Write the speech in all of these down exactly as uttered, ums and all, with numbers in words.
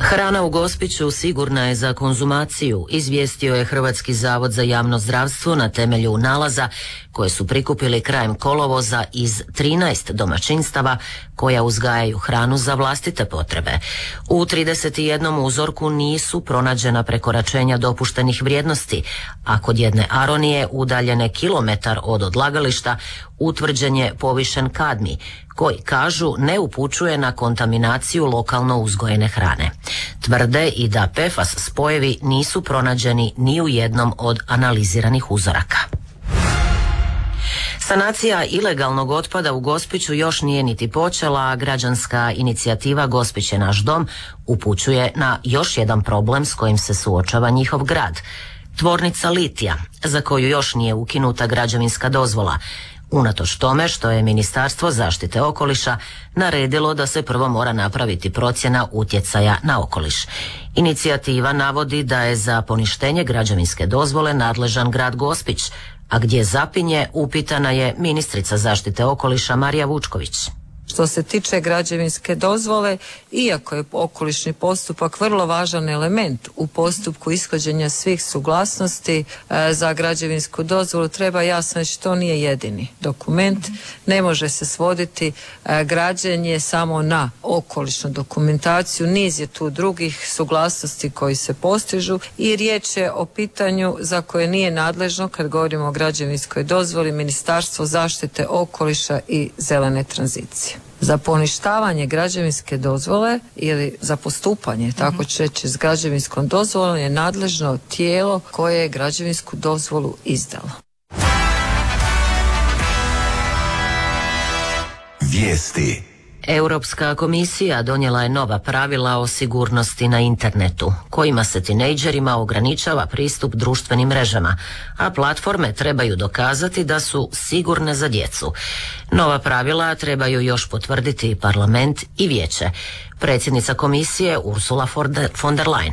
Hrana u Gospiću sigurna je za konzumaciju, izvijestio je Hrvatski zavod za javno zdravstvo na temelju nalaza koje su prikupili krajem kolovoza iz trinaest domaćinstava koja uzgajaju hranu za vlastite potrebe. U trideset jednom uzorku nisu pronađena prekoračenja dopuštenih vrijednosti, a kod jedne aronije udaljene kilometar od odlagališta utvrđen je povišen kadmij, koji, kažu, ne upućuje na kontaminaciju lokalno uzgojene hrane. Tvrde i da P F A S spojevi nisu pronađeni ni u jednom od analiziranih uzoraka. Sanacija ilegalnog otpada u Gospiću još nije niti počela, a građanska inicijativa Gospić je naš dom upućuje na još jedan problem s kojim se suočava njihov grad. Tvornica litija, za koju još nije ukinuta građevinska dozvola, unatoč tome što je Ministarstvo zaštite okoliša naredilo da se prvo mora napraviti procjena utjecaja na okoliš. Inicijativa navodi da je za poništenje građevinske dozvole nadležan grad Gospić, a gdje zapinje upitana je ministrica zaštite okoliša Marija Vučković. Što se tiče građevinske dozvole, iako je okolišni postupak vrlo važan element u postupku ishođenja svih suglasnosti e, za građevinsku dozvolu, treba jasno reći to nije jedini dokument. Ne može se svoditi e, građenje samo na okolišnu dokumentaciju, niz je tu drugih suglasnosti koji se postižu i riječ je o pitanju za koje nije nadležno, kad govorimo o građevinskoj dozvoli, Ministarstvo zaštite okoliša i zelene tranzicije. Za poništavanje građevinske dozvole ili za postupanje, tako će reći, s građevinskom dozvolom je nadležno tijelo koje je građevinsku dozvolu izdalo. Vijesti. Europska komisija donijela je nova pravila o sigurnosti na internetu, kojima se tinejdžerima ograničava pristup društvenim mrežama, a platforme trebaju dokazati da su sigurne za djecu. Nova pravila trebaju još potvrditi parlament i vijeće. Predsjednica komisije Ursula von der Leyen.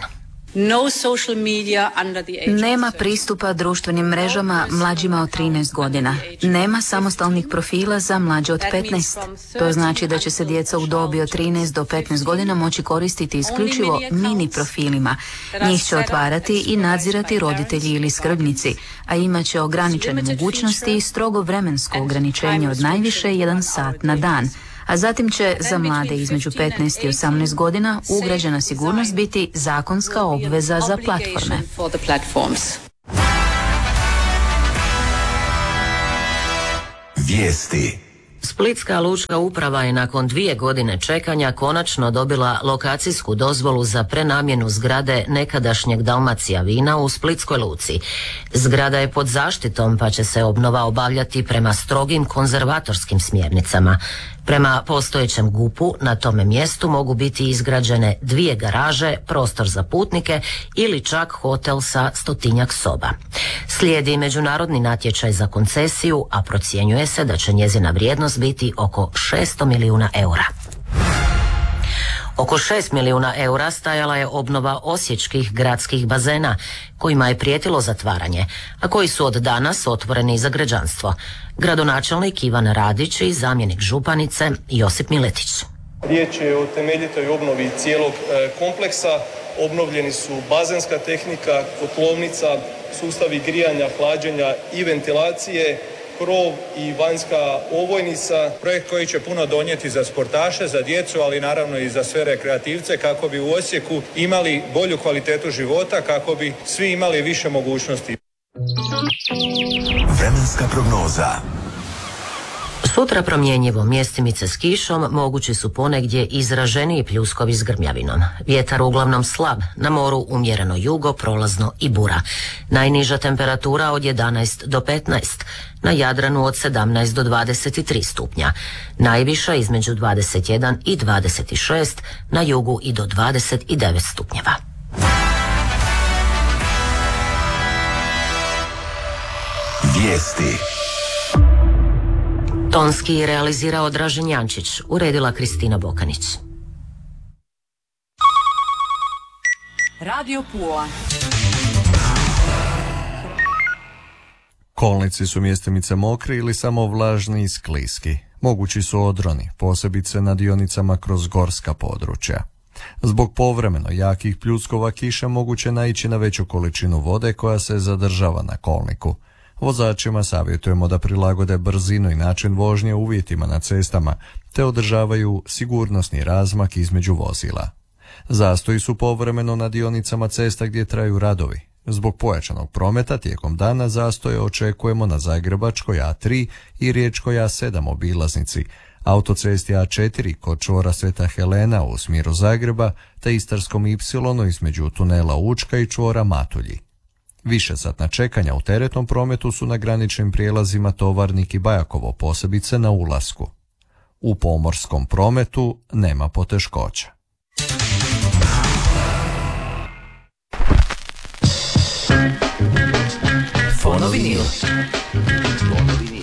Nema pristupa društvenim mrežama mlađima od trinaest godina. Nema samostalnih profila za mlađe od petnaest. To znači da će se djeca u dobi od trinaest do petnaest godina moći koristiti isključivo mini profilima. Njih će otvarati i nadzirati roditelji ili skrbnici, a imat će ograničene mogućnosti i strogo vremensko ograničenje od najviše jedan sat na dan. A zatim će za mlade između petnaest i osamnaest godina ugrađena sigurnost biti zakonska obveza za platforme. Vijesti. Splitska lučka uprava je nakon dvije godine čekanja konačno dobila lokacijsku dozvolu za prenamjenu zgrade nekadašnjeg Dalmacija vina u Splitskoj luci. Zgrada je pod zaštitom pa će se obnova obavljati prema strogim konzervatorskim smjernicama. Prema postojećem G U P-u na tome mjestu mogu biti izgrađene dvije garaže, prostor za putnike ili čak hotel sa stotinjak soba. Slijedi međunarodni natječaj za koncesiju, a procjenjuje se da će njezina vrijednost biti oko šesto milijuna eura. Oko šest milijuna eura stajala je obnova osječkih gradskih bazena, kojima je prijetilo zatvaranje, a koji su od danas otvoreni za građanstvo. Gradonačelnik Ivan Radić i zamjenik županice Josip Miletić. Riječ je o temeljitoj obnovi cijelog kompleksa. Obnovljeni su bazenska tehnika, kotlovnica, sustavi grijanja, hlađenja i ventilacije, krov i vanjska ovojnica. Projekt koji će puno donijeti za sportaše, za djecu, ali naravno i za sve rekreativce, kako bi u Osijeku imali bolju kvalitetu života, kako bi svi imali više mogućnosti. Vremenska prognoza. Sutra promjenjivo, mjestimice s kišom, mogući su ponegdje izraženiji pljuskovi s grmljavinom. Vjetar uglavnom slab, na moru umjereno jugo, prolazno i bura. Najniža temperatura od jedanaest do petnaest, na Jadranu od sedamnaest do dvadeset tri stupnja. Najviša između dvadeset jedan i dvadeset šest, na jugu i do dvadeset devet stupnjeva. Vijesti. Tonski je realizirao Dražen Jančić, uredila Kristina Bokanić. Radio Pula. Kolnici su mjestimice mokri ili samo vlažni i skliski. Mogući su odroni, posebice na dionicama kroz gorska područja. Zbog povremeno jakih pljuskova kiše moguće naići na veću količinu vode koja se zadržava na kolniku. Vozačima savjetujemo da prilagode brzinu i način vožnje uvjetima na cestama, te održavaju sigurnosni razmak između vozila. Zastoji su povremeno na dionicama cesta gdje traju radovi. Zbog pojačanog prometa tijekom dana zastoje očekujemo na Zagrebačkoj A tri i Riječkoj A sedam obilaznici, autocesti A četiri kod čvora Sveta Helena u smjeru Zagreba, te Istarskom Ipsilonu između tunela Učka i čvora Matulji. Višesatna čekanja u teretnom prometu su na graničnim prijelazima Tovarnik i Bajakovo, posebice na ulasku. U pomorskom prometu nema poteškoća. Fonovinil.